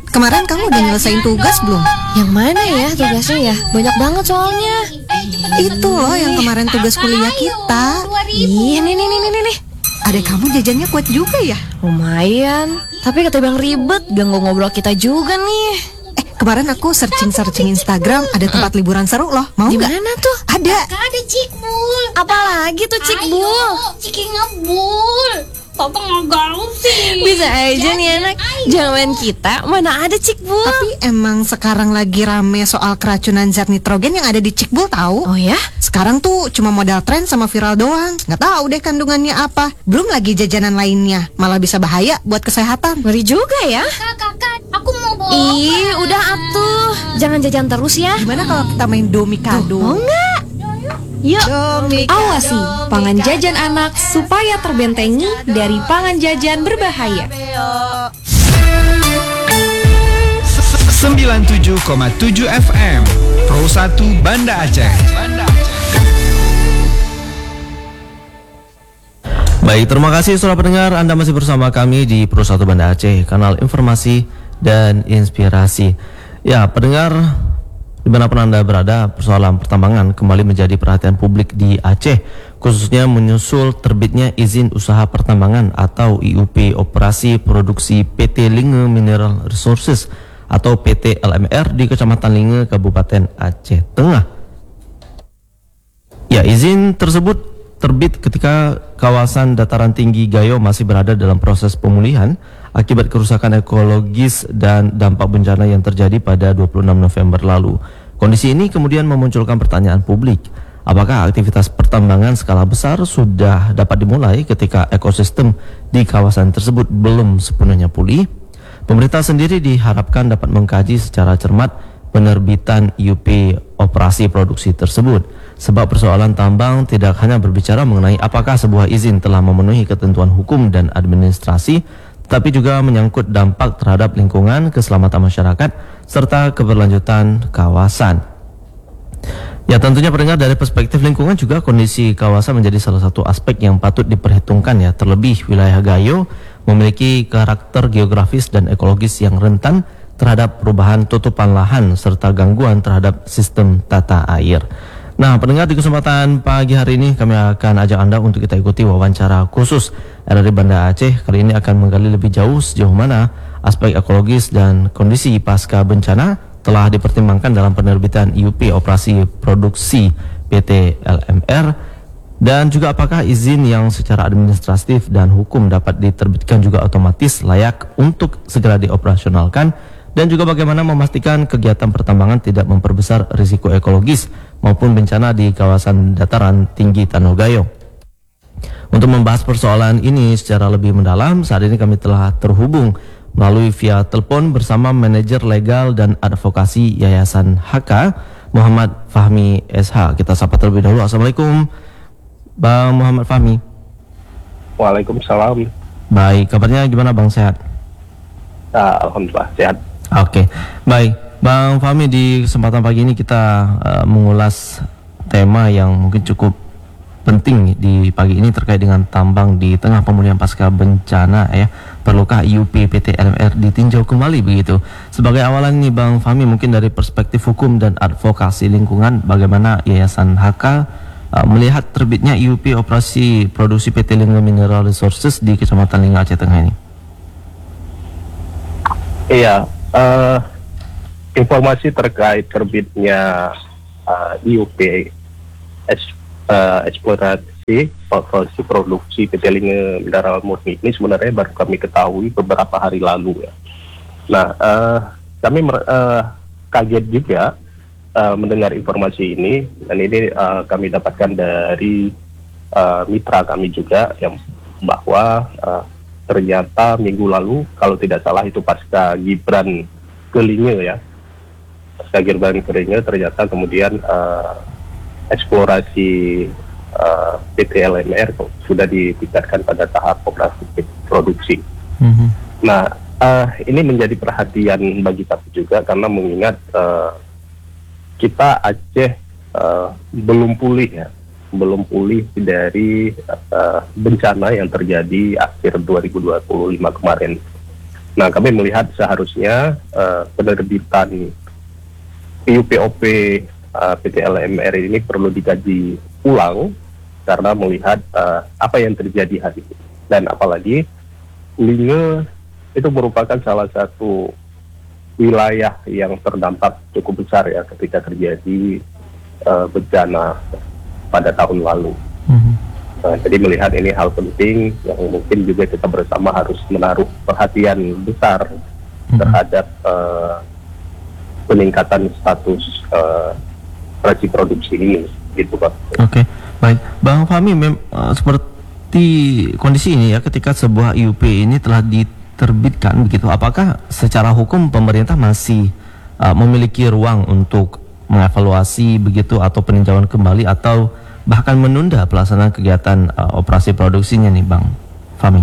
kemarin kamu udah nyelesain tugas belum? Yang mana ya tugasnya ya? Banyak banget soalnya. Itu loh yang kemarin tugas kuliah kita. Iya, nih. Adek kamu jajannya kuat juga ya? Lumayan. Tapi kata Bang ribet, ganggu ngobrol kita juga nih. Kemarin aku searching Instagram, ada tempat liburan seru loh. Mau nggak? Di mana tuh? Ada Cikbul. Apalagi tuh Cikbul? Ciki ngebul. Papa nggak gaul sih. Bisa aja nih anak. Jangan kita, mana ada Cikbul. Tapi emang sekarang lagi rame soal keracunan zat nitrogen yang ada di Cikbul tahu? Oh ya? Sekarang tuh cuma modal tren sama viral doang. Nggak tahu deh kandungannya apa. Belum lagi jajanan lainnya, malah bisa bahaya buat kesehatan. Ngeri juga ya. Kakak, aku mau bawa. Ih, udah atuh. Jangan jajan terus ya. Gimana kalau kita main domikado? Mau nggak? Yuk, Awasi pangan jajan anak supaya terbentengi dari pangan jajan berbahaya. 97,7 FM Pro 1 Banda Aceh. Baik, terima kasih sudah pendengar. Anda masih bersama kami di Pro 1 Banda Aceh, kanal informasi dan inspirasi. Ya, pendengar, dimanapun Anda berada, persoalan pertambangan kembali menjadi perhatian publik di Aceh, khususnya menyusul terbitnya izin usaha pertambangan atau IUP Operasi Produksi PT Linge Mineral Resources atau PT LMR di Kecamatan Linge, Kabupaten Aceh Tengah. Ya, izin tersebut terbit ketika kawasan dataran tinggi Gayo masih berada dalam proses pemulihan akibat kerusakan ekologis dan dampak bencana yang terjadi pada 26 November lalu. Kondisi ini kemudian memunculkan pertanyaan publik. Apakah aktivitas pertambangan skala besar sudah dapat dimulai ketika ekosistem di kawasan tersebut belum sepenuhnya pulih? Pemerintah sendiri diharapkan dapat mengkaji secara cermat penerbitan IUP operasi produksi tersebut. Sebab persoalan tambang tidak hanya berbicara mengenai apakah sebuah izin telah memenuhi ketentuan hukum dan administrasi, tapi juga menyangkut dampak terhadap lingkungan, keselamatan masyarakat, serta keberlanjutan kawasan. Ya, tentunya pendengar, dari perspektif lingkungan juga kondisi kawasan menjadi salah satu aspek yang patut diperhitungkan ya. Terlebih wilayah Gayo memiliki karakter geografis dan ekologis yang rentan terhadap perubahan tutupan lahan serta gangguan terhadap sistem tata air. Nah, pendengar, di kesempatan pagi hari ini kami akan ajak Anda untuk kita ikuti wawancara khusus RRI Banda Aceh. Kali ini akan menggali lebih jauh sejauh mana aspek ekologis dan kondisi pasca bencana telah dipertimbangkan dalam penerbitan IUP Operasi Produksi PT LMR, dan juga apakah izin yang secara administratif dan hukum dapat diterbitkan juga otomatis layak untuk segera dioperasionalkan, dan juga bagaimana memastikan kegiatan pertambangan tidak memperbesar risiko ekologis maupun bencana di kawasan dataran tinggi Tanah Gayo. Untuk membahas persoalan ini secara lebih mendalam, saat ini kami telah terhubung melalui via telepon bersama manajer legal dan advokasi Yayasan HK, Muhammad Fahmi SH. Kita sapa terlebih dahulu. Assalamualaikum, Bang Muhammad Fahmi. Waalaikumsalam. Baik, kabarnya gimana Bang, sehat? Alhamdulillah sehat. Oke, baik Bang Fahmi, di kesempatan pagi ini kita mengulas tema yang mungkin cukup penting di pagi ini terkait dengan tambang di tengah pemulihan pasca bencana ya. Perlukah IUP PT LMR ditinjau kembali begitu? Sebagai awalan ini Bang Fahmi, mungkin dari perspektif hukum dan advokasi lingkungan, bagaimana Yayasan HK melihat terbitnya IUP Operasi Produksi PT Linge Mineral Resources di Kecamatan Linge, Aceh Tengah ini? Iya, informasi terkait terbitnya IUP eksplorasi produksi PT Linge Mineral Murni ini sebenarnya baru kami ketahui beberapa hari lalu ya. Nah, kami kaget juga mendengar informasi ini, dan ini kami dapatkan dari mitra kami juga yang bahwa ternyata minggu lalu, kalau tidak salah itu pasca Gibran ke Linge ya, pasca Gibran ke Linge, ternyata kemudian eksplorasi PT LMR sudah ditingkatkan pada tahap operasi produksi. Nah, ini menjadi perhatian bagi kami juga karena mengingat kita Aceh belum pulih dari bencana yang terjadi akhir 2025 kemarin. Nah, kami melihat seharusnya penerbitan PUPOP PT LMR ini perlu dikaji ulang karena melihat apa yang terjadi hari ini. Dan apalagi Linge itu merupakan salah satu wilayah yang terdampak cukup besar ya ketika terjadi bencana pada tahun lalu. Jadi melihat ini hal penting yang mungkin juga kita bersama harus menaruh perhatian besar terhadap peningkatan status operasi produksi ini, gitu Pak. Oke, baik, Bang Fahmi, seperti kondisi ini ya, ketika sebuah IUP ini telah diterbitkan begitu, apakah secara hukum pemerintah masih memiliki ruang untuk mengevaluasi begitu atau peninjauan kembali atau bahkan menunda pelaksanaan kegiatan operasi produksinya nih Bang Fahmi?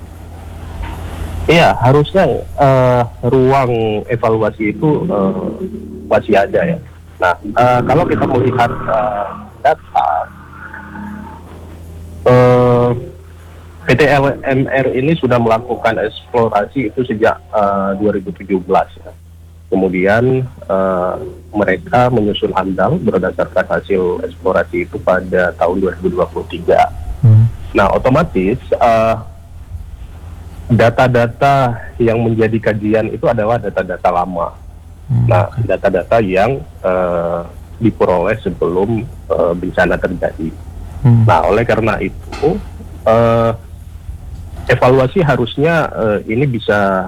Iya, harusnya ruang evaluasi itu masih ada ya. Nah, kalau kita melihat data PT LMR ini sudah melakukan eksplorasi itu sejak 2017 ya. Kemudian mereka menyusun AMDAL berdasarkan hasil eksplorasi itu pada tahun 2023. Nah, otomatis data-data yang menjadi kajian itu adalah data-data lama. Nah, data-data yang diperoleh sebelum bencana terjadi. Nah, oleh karena itu evaluasi harusnya ini bisa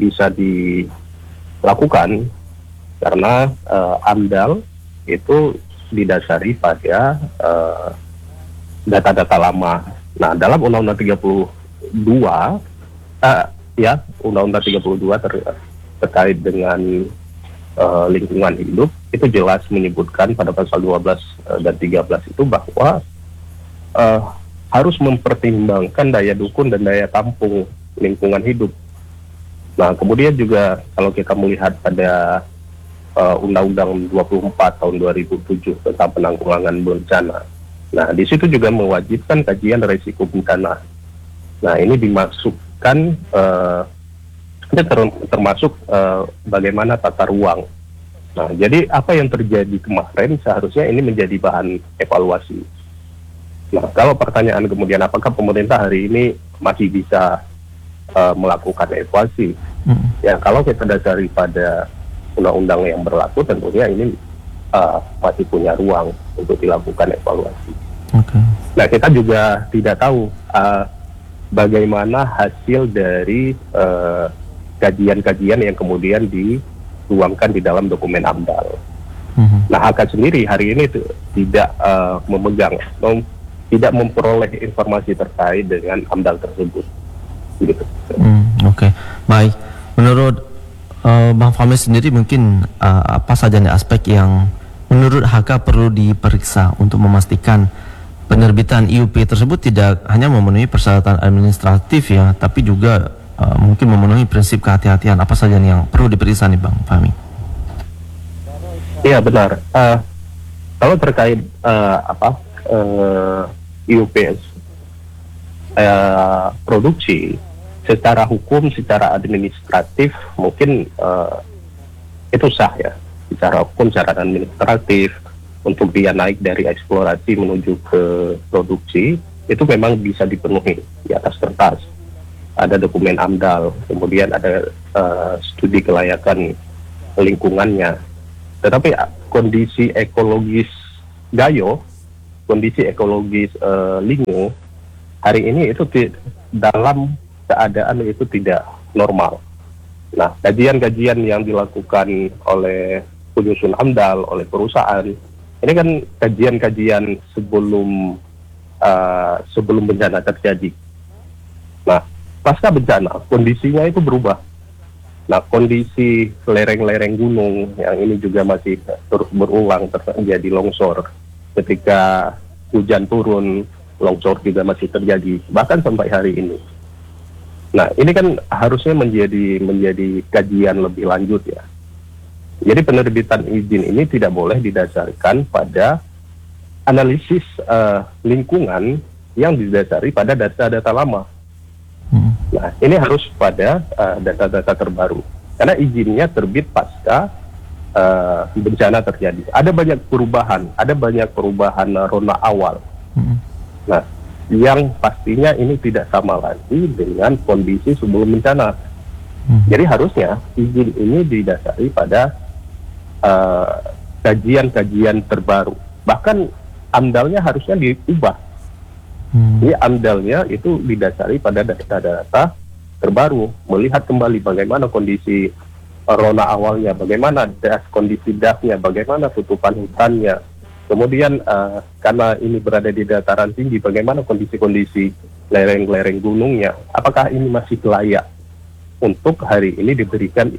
dilakukan karena AMDAL itu didasari pada data-data lama. Nah, dalam Undang-Undang 32 Undang-Undang 32 terkait dengan lingkungan hidup itu jelas menyebutkan pada pasal 12 dan 13 itu bahwa harus mempertimbangkan daya dukung dan daya tampung lingkungan hidup. Nah, kemudian juga kalau kita melihat pada Undang-Undang 24 tahun 2007 tentang penanggulangan bencana. Nah, di situ juga mewajibkan kajian risiko bencana. Nah, ini dimasukkan termasuk bagaimana tata ruang. Nah, jadi apa yang terjadi kemarin seharusnya ini menjadi bahan evaluasi. Nah, kalau pertanyaan kemudian apakah pemerintah hari ini masih bisa melakukan evaluasi? Ya, kalau kita dasari pada undang-undang yang berlaku, tentunya ini masih punya ruang untuk dilakukan evaluasi. Nah, kita juga tidak tahu bagaimana hasil dari kajian-kajian yang kemudian dituangkan di dalam dokumen AMDAL. Nah, HK sendiri hari ini tidak memegang, tidak memperoleh informasi terkait dengan AMDAL tersebut. Gitu. Oke. Baik. Menurut Bang Fahmi sendiri mungkin apa saja nih aspek yang menurut HK perlu diperiksa untuk memastikan penerbitan IUP tersebut tidak hanya memenuhi persyaratan administratif ya, tapi juga mungkin memenuhi prinsip kehati-hatian. Apa saja nih yang perlu diperiksa nih Bang Fahmi? Iya, benar. Kalau terkait IUP produksi, secara hukum, secara administratif mungkin itu sah ya. Secara hukum, secara administratif untuk dia naik dari eksplorasi menuju ke produksi itu memang bisa dipenuhi di atas kertas. Ada dokumen AMDAL, kemudian ada studi kelayakan lingkungannya. Tetapi kondisi ekologis Gayo, kondisi ekologis Linge hari ini itu dalam keadaan itu tidak normal. Nah, kajian-kajian yang dilakukan oleh penyusun AMDAL, oleh perusahaan, ini kan kajian-kajian sebelum bencana terjadi. Nah, pasca bencana, kondisinya itu berubah. Nah, kondisi lereng-lereng gunung yang ini juga masih terus berulang terjadi longsor. Ketika hujan turun, longsor juga masih terjadi, bahkan sampai hari ini. Nah, ini kan harusnya menjadi kajian lebih lanjut ya. Jadi penerbitan izin ini tidak boleh didasarkan pada analisis lingkungan yang didasari pada data-data lama. Nah, ini harus pada data-data terbaru. Karena izinnya terbit pasca bencana terjadi. Ada banyak perubahan rona awal. Nah, yang pastinya ini tidak sama lagi dengan kondisi sebelum bencana. Jadi harusnya izin ini didasari pada kajian-kajian terbaru. Bahkan AMDAL-nya harusnya diubah. Jadi AMDAL-nya itu didasari pada data-data terbaru, melihat kembali bagaimana kondisi rona awalnya, bagaimana kondisi dasnya, bagaimana tutupan hutannya. Kemudian karena ini berada di dataran tinggi, bagaimana kondisi-kondisi lereng-lereng gunungnya, apakah ini masih layak untuk hari ini diberikan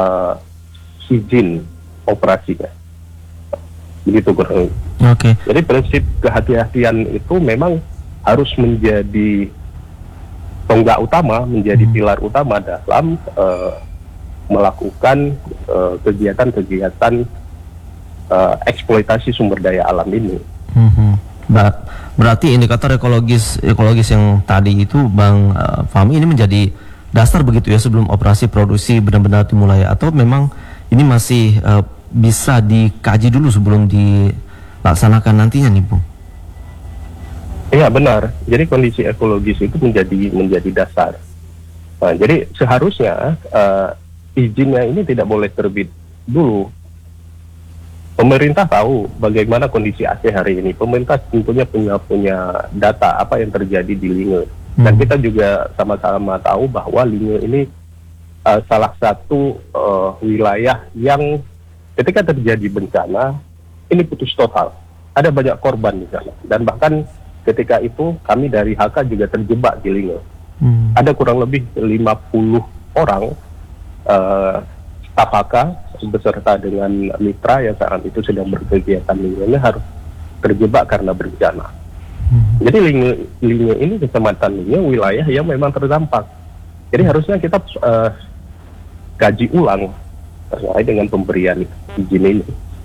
izin operasinya. Begitu kurang lebih. Oke. Jadi prinsip kehati-hatian itu memang harus menjadi tonggak utama, menjadi pilar utama dalam melakukan kegiatan-kegiatan eksploitasi sumber daya alam ini. Berarti indikator ekologis yang tadi itu Bang Fahmi ini menjadi dasar begitu ya sebelum operasi produksi benar-benar dimulai, atau memang ini masih bisa dikaji dulu sebelum dilaksanakan nantinya nih, Bu? Iya, benar. Jadi kondisi ekologis itu menjadi dasar. Nah, jadi seharusnya izinnya ini tidak boleh terbit dulu. Pemerintah tahu bagaimana kondisi Aceh hari ini. Pemerintah tentunya punya data apa yang terjadi di Linge. Dan kita juga sama-sama tahu bahwa Linge ini salah satu wilayah yang ketika terjadi bencana ini putus total. Ada banyak korban di sana. Dan bahkan ketika itu kami dari HK juga terjebak di Linge. Ada kurang lebih 50 orang staf HK beserta dengan mitra yang saat itu sedang berkegiatan Linge harus terjebak karena bencana. Jadi Linge ini, kecamatan Linge, wilayah yang memang terdampak. Jadi harusnya kita kaji ulang terkait dengan pemberian izin ini.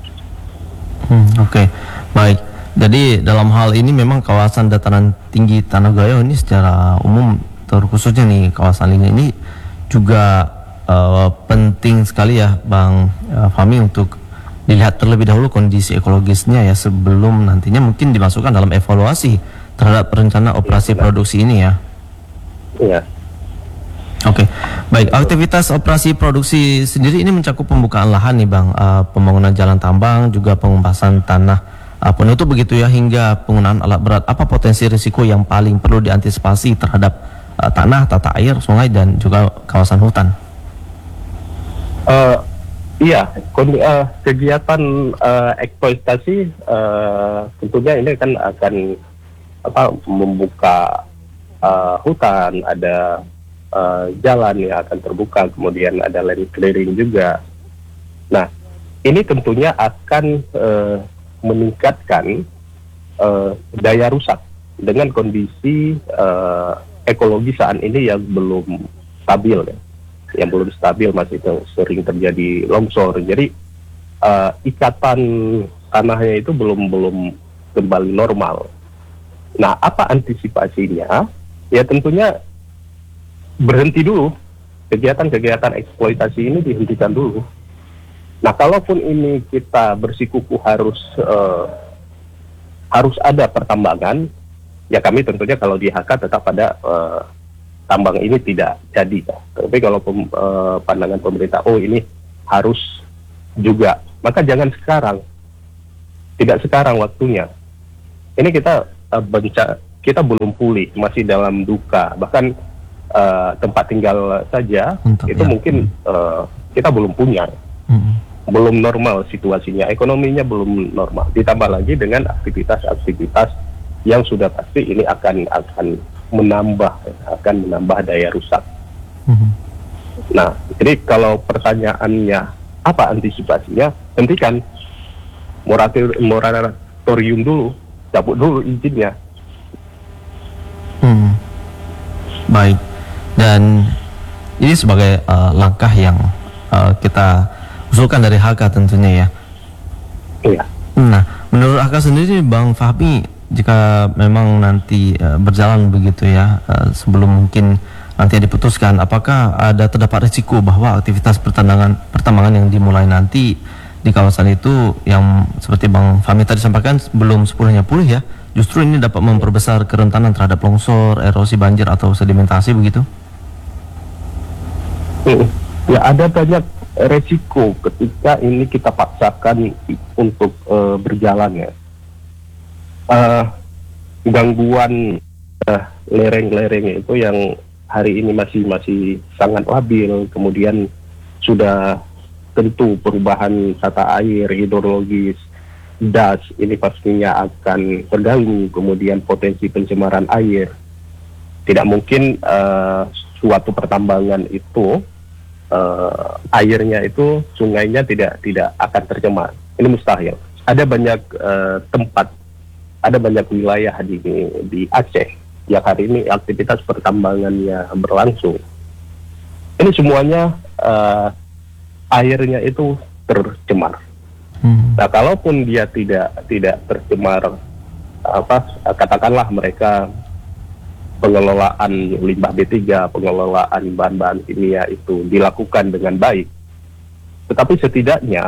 Oke. Baik. Jadi dalam hal ini memang kawasan dataran tinggi Tanah Gayo ini secara umum, terkhususnya nih kawasan Linge ini juga penting sekali ya Bang Fahmi untuk dilihat terlebih dahulu kondisi ekologisnya ya sebelum nantinya mungkin dimasukkan dalam evaluasi terhadap rencana operasi produksi ini ya. Iya. Oke, baik. Aktivitas operasi produksi sendiri ini mencakup pembukaan lahan nih Bang, pembangunan jalan tambang, juga pengumpasan tanah penutup begitu ya, hingga penggunaan alat berat. Apa potensi risiko yang paling perlu diantisipasi terhadap tanah, tata air, sungai, dan juga kawasan hutan? Iya, kegiatan eksploitasi tentunya ini kan akan membuka hutan, ada jalan yang akan terbuka, kemudian ada land clearing juga. Nah, ini tentunya akan meningkatkan daya rusak dengan kondisi ekologi saat ini yang belum stabil ya. Yang belum stabil, masih sering terjadi longsor. Jadi ikatan tanahnya itu belum kembali normal. Nah, apa antisipasinya? Ya tentunya berhenti dulu, kegiatan-kegiatan eksploitasi ini dihentikan dulu. Nah, kalaupun ini kita bersikukuh harus ada pertambangan, ya kami tentunya kalau di HK tetap pada tambang ini tidak jadi. Tapi kalau pandangan pemerintah, ini harus juga, maka jangan sekarang. Tidak sekarang waktunya. Ini kita belum pulih, masih dalam duka. Bahkan tempat tinggal saja itu mungkin kita belum punya. Belum normal situasinya, ekonominya belum normal. Ditambah lagi dengan aktivitas-aktivitas yang sudah pasti ini akan menambah daya rusak. Nah, jadi kalau pertanyaannya apa antisipasinya, hentikan moratorium dulu, cabut dulu izinnya. Baik, dan ini sebagai langkah yang kita usulkan dari HK tentunya ya. Iya. Nah, menurut HK sendiri Bang Fahmi, jika memang nanti berjalan begitu ya, sebelum mungkin nanti diputuskan, apakah ada terdapat risiko bahwa aktivitas pertambangan yang dimulai nanti di kawasan itu yang seperti Bang Fahmi tadi sampaikan belum sepenuhnya pulih ya, justru ini dapat memperbesar kerentanan terhadap longsor, erosi banjir atau sedimentasi begitu? Ya, ada banyak resiko ketika ini kita paksakan untuk berjalan ya. Gangguan lereng-lereng itu yang hari ini masih sangat labil, kemudian sudah tentu perubahan tata air, hidrologis, das ini pastinya akan terganggu, kemudian potensi pencemaran air. Tidak mungkin suatu pertambangan itu airnya itu sungainya tidak akan tercemar. Ini mustahil. Ada banyak tempat, ada banyak wilayah di Aceh yang hari ini aktivitas pertambangannya berlangsung. Ini semuanya airnya itu tercemar. Nah, kalaupun dia tidak tercemar, katakanlah mereka pengelolaan limbah B3, pengelolaan bahan-bahan kimia itu dilakukan dengan baik, tetapi setidaknya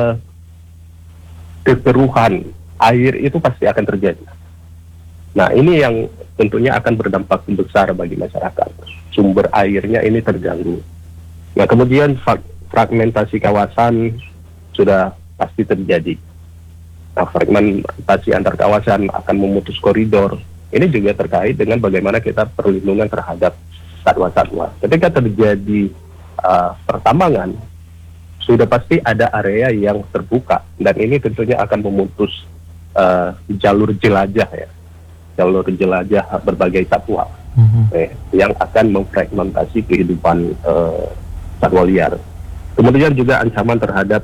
kekeruhan air itu pasti akan terjadi. Nah, ini yang tentunya akan berdampak besar bagi masyarakat. Sumber airnya ini terganggu. Nah, kemudian fragmentasi kawasan sudah pasti terjadi. Nah, fragmentasi antar kawasan akan memutus koridor. Ini juga terkait dengan bagaimana kita perlindungan terhadap satwa-satwa. Ketika terjadi pertambangan, sudah pasti ada area yang terbuka, dan ini tentunya akan memutus jalur jelajah ya, jalur jelajah berbagai satwa yang akan memfragmentasi kehidupan satwa liar. Kemudian juga ancaman terhadap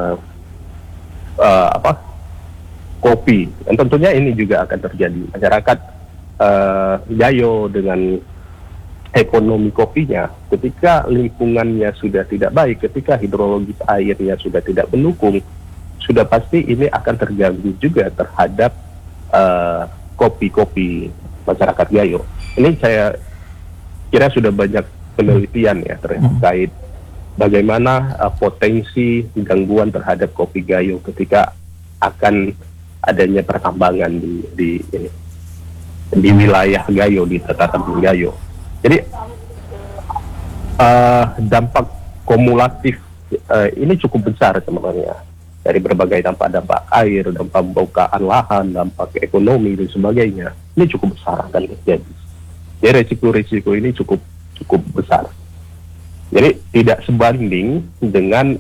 kopi, dan tentunya ini juga akan terjadi. Masyarakat Gayo dengan ekonomi kopinya, ketika lingkungannya sudah tidak baik, ketika hidrologis airnya sudah tidak mendukung, sudah pasti ini akan terganggu juga terhadap kopi-kopi masyarakat Gayo. Ini saya kira sudah banyak penelitian ya terkait bagaimana potensi gangguan terhadap kopi Gayo ketika akan adanya pertambangan di wilayah Gayo, di tataran Gayo. Jadi dampak kumulatif ini cukup besar sebenarnya, dari berbagai dampak air, dampak pembukaan lahan, dampak ekonomi dan sebagainya. Ini cukup besar akan terjadi. Jadi risiko-risiko ini cukup besar. Jadi tidak sebanding dengan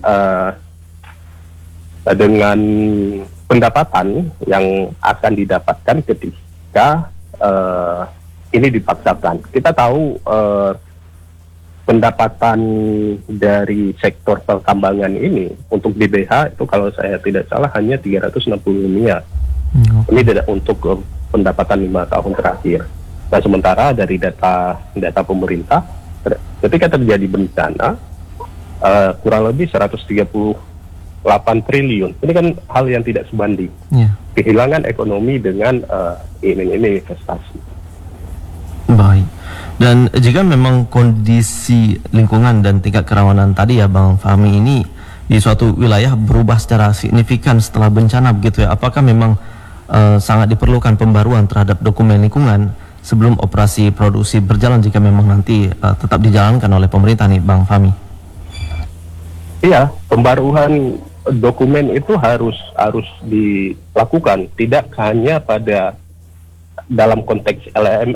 pendapatan yang akan didapatkan ketika ini dipaksakan. Kita tahu pendapatan dari sektor pertambangan ini untuk DBH itu kalau saya tidak salah hanya 360 miliar. Ini tidak untuk pendapatan 5 tahun terakhir. Nah, sementara dari data pemerintah, ketika terjadi bencana kurang lebih 138 triliun. Ini kan hal yang tidak sebanding. Kehilangan ekonomi dengan ini investasi. Baik. Dan jika memang kondisi lingkungan dan tingkat kerawanan tadi ya Bang Fahmi ini di suatu wilayah berubah secara signifikan setelah bencana begitu ya, apakah memang sangat diperlukan pembaruan terhadap dokumen lingkungan sebelum operasi produksi berjalan jika memang nanti tetap dijalankan oleh pemerintah nih Bang Fahmi? Iya, pembaruan dokumen itu harus dilakukan, tidak hanya pada dalam konteks LMM